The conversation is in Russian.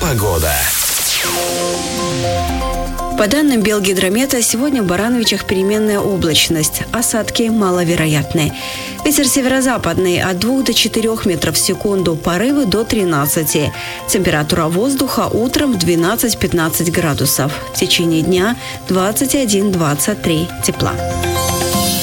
Погода. По данным Белгидромета, сегодня в Барановичах переменная облачность. Осадки маловероятны. Ветер северо-западный от 2 до 4 метров в секунду, порывы до 13. Температура воздуха утром 12-15 градусов. В течение дня 21-23 тепла.